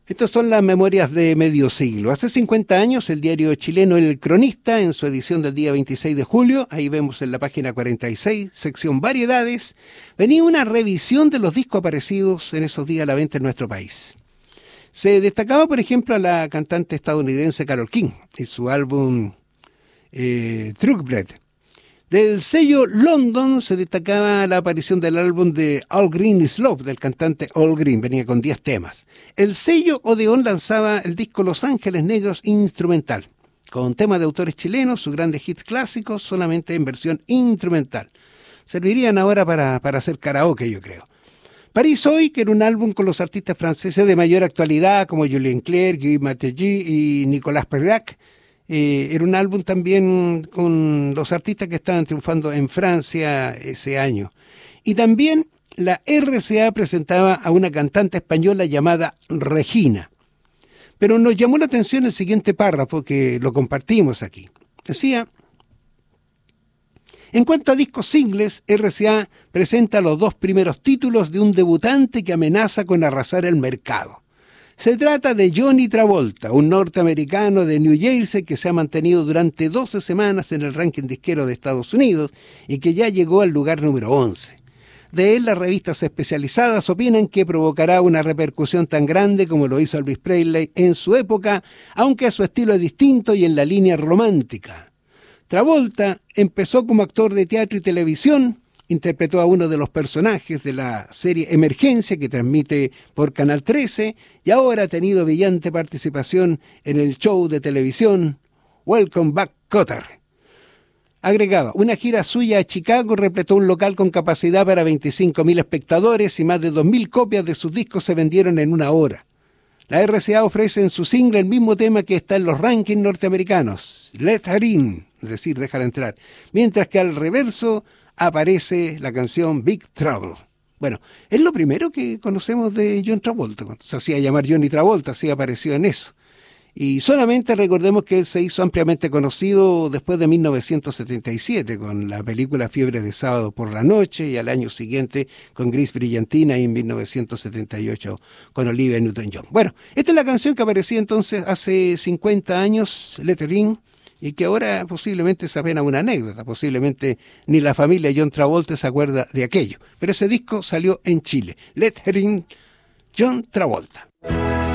Estas son las memorias de medio siglo. Hace 50 años, el diario chileno El Cronista, en su edición del día 26 de julio, ahí vemos en la página 46, sección Variedades, venía una revisión de los discos aparecidos en esos días a la venta en nuestro país. Se destacaba, por ejemplo, a la cantante estadounidense Carole King y su álbum Truckbread. Del sello London se destacaba la aparición del álbum de All Green is Love, del cantante All Green, venía con 10 temas. El sello Odeón lanzaba el disco Los Ángeles Negros instrumental, con temas de autores chilenos, sus grandes hits clásicos, solamente en versión instrumental. Servirían ahora para hacer karaoke, yo creo. París Hoy, que era un álbum con los artistas franceses de mayor actualidad, como Julien Clerc, Guy Martelly y Nicolas Perrac. Era un álbum también con los artistas que estaban triunfando en Francia ese año. Y también la RCA presentaba a una cantante española llamada Regina. Pero nos llamó la atención el siguiente párrafo que lo compartimos aquí. Decía: en cuanto a discos singles, RCA presenta los 2 primeros títulos de un debutante que amenaza con arrasar el mercado. Se trata de Johnny Travolta, un norteamericano de New Jersey que se ha mantenido durante 12 semanas en el ranking disquero de Estados Unidos y que ya llegó al lugar número 11. De él, las revistas especializadas opinan que provocará una repercusión tan grande como lo hizo Elvis Presley en su época, aunque su estilo es distinto y en la línea romántica. Travolta empezó como actor de teatro y televisión, interpretó a uno de los personajes de la serie Emergencia que transmite por Canal 13 y ahora ha tenido brillante participación en el show de televisión Welcome Back Kotter. Agregaba, una gira suya a Chicago repletó un local con capacidad para 25.000 espectadores y más de 2.000 copias de sus discos se vendieron en una hora. La RCA ofrece en su single el mismo tema que está en los rankings norteamericanos, Let Her In, es decir, déjala entrar, mientras que al reverso aparece la canción Big Trouble. Bueno, es lo primero que conocemos de John Travolta. Cuando se hacía llamar Johnny Travolta, así apareció en eso. Y solamente recordemos que él se hizo ampliamente conocido después de 1977, con la película Fiebre de Sábado por la Noche, y al año siguiente con Gris Brillantina, y en 1978 con Olivia Newton-John. Bueno, esta es la canción que aparecía entonces hace 50 años, Let Her In, y que ahora posiblemente es apenas una anécdota, posiblemente ni la familia John Travolta se acuerda de aquello. Pero ese disco salió en Chile, Let Her In, John Travolta.